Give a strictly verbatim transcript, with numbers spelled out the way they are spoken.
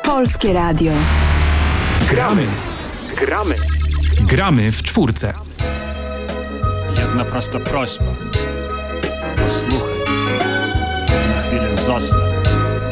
Polskie Radio. Gramy. Gramy. Gramy w czwórce. Jedna prosta prośba. Posłuchaj. Na chwilę zostań.